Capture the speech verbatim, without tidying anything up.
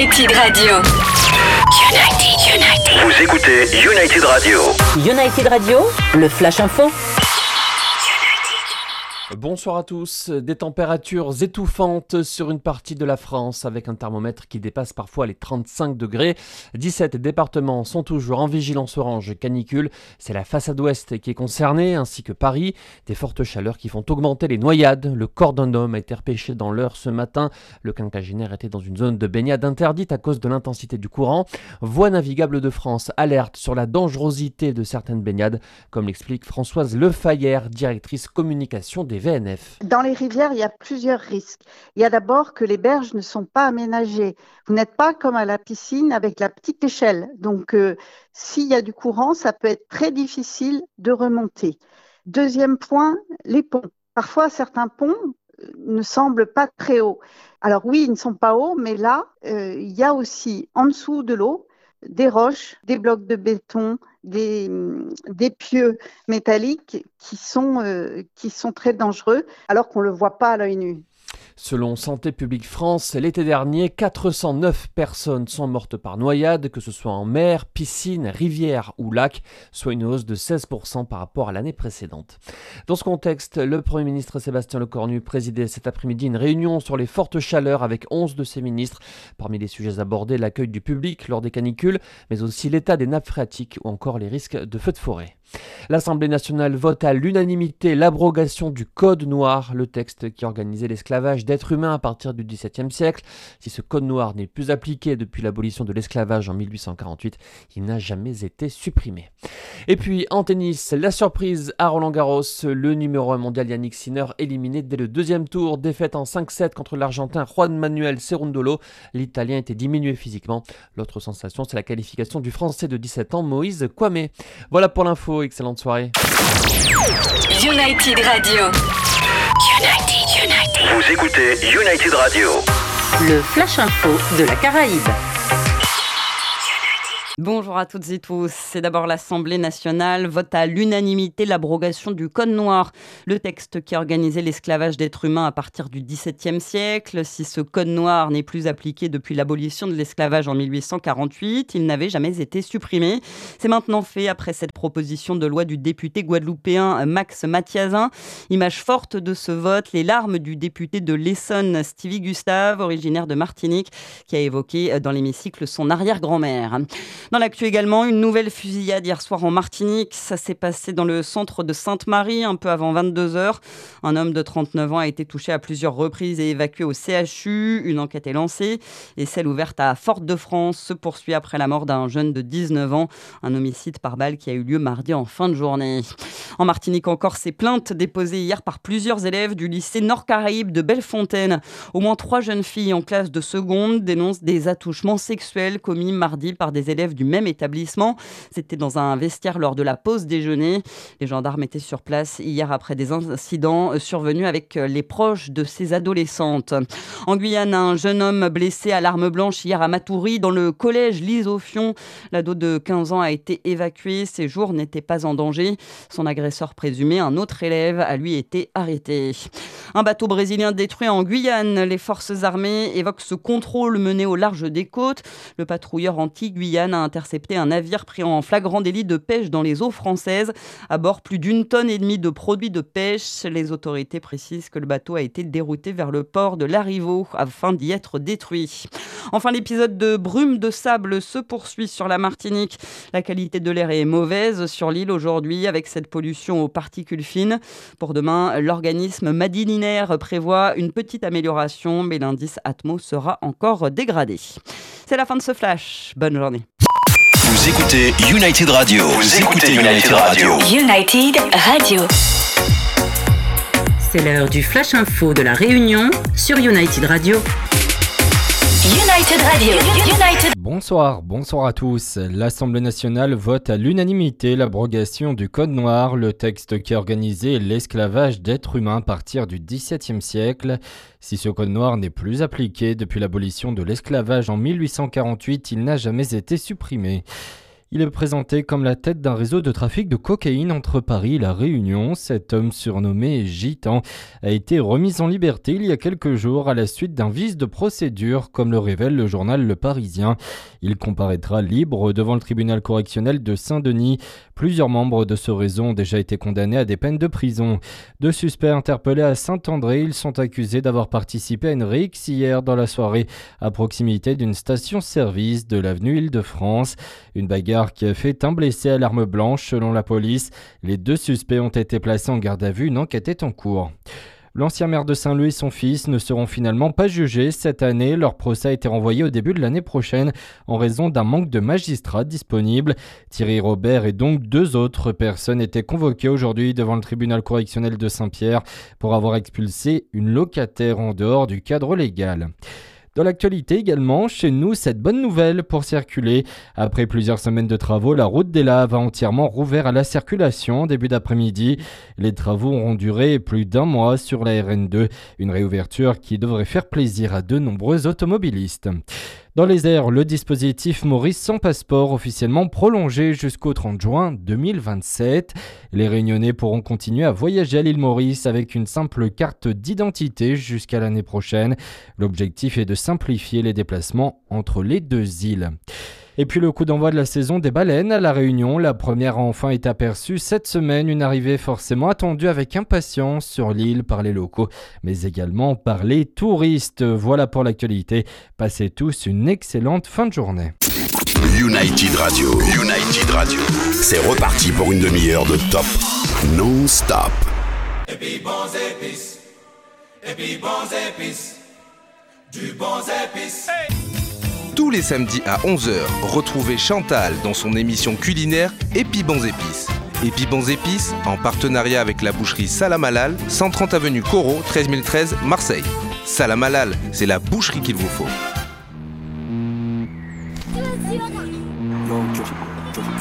United Radio. United, United. Vous écoutez United Radio. United Radio, le Flash Info. Bonsoir à tous. Des températures étouffantes sur une partie de la France avec un thermomètre qui dépasse parfois les trente-cinq degrés. dix-sept départements sont toujours en vigilance orange canicule. C'est la façade ouest qui est concernée ainsi que Paris. Des fortes chaleurs qui font augmenter les noyades. Le corps d'un homme a été repêché dans l'Eure ce matin. Le quinquagénaire était dans une zone de baignade interdite à cause de l'intensité du courant. Voies navigables de France alerte sur la dangerosité de certaines baignades, comme l'explique Françoise Lefayère, directrice communication des V N F. Dans les rivières, il y a plusieurs risques. Il y a d'abord que les berges ne sont pas aménagées. Vous n'êtes pas comme à la piscine avec la petite échelle. Donc, euh, s'il y a du courant, ça peut être très difficile de remonter. Deuxième point, les ponts. Parfois, certains ponts ne semblent pas très hauts. Alors oui, ils ne sont pas hauts, mais là, euh, il y a aussi en dessous de l'eau des roches, des blocs de béton, des, des pieux métalliques qui sont, euh, qui sont très dangereux alors qu'on ne le voit pas à l'œil nu. Selon Santé publique France, l'été dernier, quatre cent neuf personnes sont mortes par noyade, que ce soit en mer, piscine, rivière ou lac, soit une hausse de seize pour cent par rapport à l'année précédente. Dans ce contexte, le Premier ministre Sébastien Lecornu présidait cet après-midi une réunion sur les fortes chaleurs avec onze de ses ministres. Parmi les sujets abordés, l'accueil du public lors des canicules, mais aussi l'état des nappes phréatiques ou encore les risques de feux de forêt. L'Assemblée nationale vote à l'unanimité l'abrogation du Code noir, le texte qui organisait l'esclavage d'êtres humains à partir du dix-septième siècle. Si ce Code noir n'est plus appliqué depuis l'abolition de l'esclavage en mille huit cent quarante-huit, il n'a jamais été supprimé. Et puis en tennis, la surprise à Roland-Garros, le numéro un mondial Yannick Sinner éliminé dès le deuxième tour, défaite en cinq sept contre l'Argentin Juan Manuel Cerundolo. L'Italien était diminué physiquement. L'autre sensation, c'est la qualification du Français de dix-sept ans, Moïse Kouamé. Voilà pour l'info. Excellente soirée. United Radio. United, United. Vous écoutez United Radio. Le Flash Info de la Caraïbe. Bonjour à toutes et tous. C'est d'abord l'Assemblée nationale vote à l'unanimité l'abrogation du Code noir, le texte qui organisait l'esclavage d'êtres humains à partir du dix-septième siècle. Si ce Code noir n'est plus appliqué depuis l'abolition de l'esclavage en mille huit cent quarante-huit, il n'avait jamais été supprimé. C'est maintenant fait après cette proposition de loi du député guadeloupéen Max Mathiazin. Image forte de ce vote, les larmes du député de l'Essonne, Stevie Gustave, originaire de Martinique, qui a évoqué dans l'hémicycle son arrière-grand-mère. Dans l'actu également, une nouvelle fusillade hier soir en Martinique. Ça s'est passé dans le centre de Sainte-Marie, un peu avant vingt-deux heures. Un homme de trente-neuf ans a été touché à plusieurs reprises et évacué au C H U. Une enquête est lancée et celle ouverte à Fort-de-France se poursuit après la mort d'un jeune de dix-neuf ans. Un homicide par balle qui a eu lieu mardi en fin de journée. En Martinique encore, ces plaintes déposées hier par plusieurs élèves du lycée Nord-Caraïbe de Bellefontaine. Au moins trois jeunes filles en classe de seconde dénoncent des attouchements sexuels commis mardi par des élèves du même établissement. C'était dans un vestiaire lors de la pause déjeuner. Les gendarmes étaient sur place hier après des incidents survenus avec les proches de ces adolescentes. En Guyane, un jeune homme blessé à l'arme blanche hier à Matoury dans le collège Lise au Fion. L'ado de quinze ans a été évacué. Ses jours n'étaient pas en danger. Son agresseur présumé, un autre élève, a lui été arrêté. Un bateau brésilien détruit en Guyane. Les forces armées évoquent ce contrôle mené au large des côtes. Le patrouilleur anti-Guyane a intercepté un navire pris en flagrant délit de pêche dans les eaux françaises. À bord, plus d'une tonne et demie de produits de pêche. Les autorités précisent que le bateau a été dérouté vers le port de Larivot afin d'y être détruit. Enfin, l'épisode de brume de sable se poursuit sur la Martinique. La qualité de l'air est mauvaise sur l'île aujourd'hui avec cette pollution aux particules fines. Pour demain, l'organisme Madilinaire prévoit une petite amélioration, mais l'indice Atmo sera encore dégradé. C'est la fin de ce flash. Bonne journée. Vous écoutez United Radio. Vous écoutez United Radio. United Radio. C'est l'heure du Flash Info de la Réunion sur United Radio. United Radio. United. Bonsoir, bonsoir à tous. L'Assemblée nationale vote à l'unanimité l'abrogation du Code noir, le texte qui organisait l'esclavage d'êtres humains à partir du dix-septième siècle. Si ce Code noir n'est plus appliqué depuis l'abolition de l'esclavage en mille huit cent quarante-huit, il n'a jamais été supprimé. Il est présenté comme la tête d'un réseau de trafic de cocaïne entre Paris et La Réunion. Cet homme surnommé Gitan a été remis en liberté il y a quelques jours à la suite d'un vice de procédure, comme le révèle le journal Le Parisien. Il comparaîtra libre devant le tribunal correctionnel de Saint-Denis. Plusieurs membres de ce réseau ont déjà été condamnés à des peines de prison. Deux suspects interpellés à Saint-André, ils sont accusés d'avoir participé à une rixe hier dans la soirée à proximité d'une station-service de l'avenue Île-de-France. Une bagarre qui a fait un blessé à l'arme blanche selon la police. Les deux suspects ont été placés en garde à vue, une enquête est en cours. L'ancien maire de Saint-Leu et son fils ne seront finalement pas jugés cette année. Leur procès a été renvoyé au début de l'année prochaine en raison d'un manque de magistrats disponibles. Thierry Robert et donc deux autres personnes étaient convoquées aujourd'hui devant le tribunal correctionnel de Saint-Pierre pour avoir expulsé une locataire en dehors du cadre légal. Dans l'actualité également, chez nous, cette bonne nouvelle pour circuler. Après plusieurs semaines de travaux, la route des Laves a entièrement rouvert à la circulation en début d'après-midi. Les travaux auront duré plus d'un mois sur la R N deux, une réouverture qui devrait faire plaisir à de nombreux automobilistes. Dans les airs, le dispositif Maurice sans passeport officiellement prolongé jusqu'au trente juin deux mille vingt-sept. Les Réunionnais pourront continuer à voyager à l'île Maurice avec une simple carte d'identité jusqu'à l'année prochaine. L'objectif est de simplifier les déplacements entre les deux îles. Et puis le coup d'envoi de la saison des baleines à La Réunion. La première a enfin été aperçue cette semaine, une arrivée forcément attendue avec impatience sur l'île par les locaux, mais également par les touristes. Voilà pour l'actualité. Passez tous une excellente fin de journée. United Radio, United Radio. C'est reparti pour une demi-heure de top non-stop. Et puis bons épices, et puis bons épices, du bons épices. Hey! Tous les samedis à onze heures, retrouvez Chantal dans son émission culinaire Épi Bons Épices. Épi Bons Épices, en partenariat avec la boucherie Salam Halal, cent trente avenue Corot, treize mille treize, Marseille. Salam Halal, c'est la boucherie qu'il vous faut.